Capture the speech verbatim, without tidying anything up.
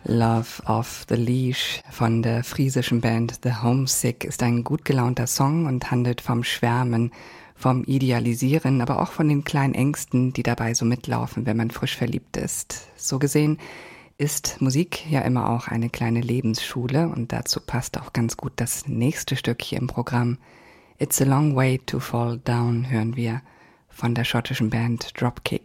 Love Off the Leash von der friesischen Band The Homesick ist ein gut gelaunter Song und handelt vom Schwärmen, vom Idealisieren, aber auch von den kleinen Ängsten, die dabei so mitlaufen, wenn man frisch verliebt ist. So gesehen ist Musik ja immer auch eine kleine Lebensschule und dazu passt auch ganz gut das nächste Stück hier im Programm. It's a Long Way to Fall Down hören wir von der schottischen Band Dropkick.